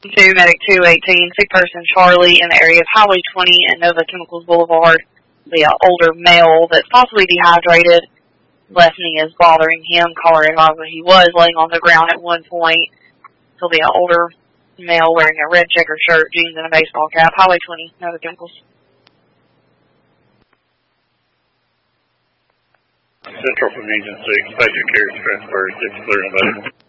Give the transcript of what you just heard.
To Medic 218, sick person Charlie in the area of Highway 20 and Nova Chemicals Boulevard. The older male that's possibly dehydrated. Lessening is bothering him. Caller advised that he was laying on the ground at one point. He'll be an older male wearing a red checker shirt, jeans, and a baseball cap. Highway 20, Nova Chemicals. Central from Region 6, patient carries transfer 6 clear and available.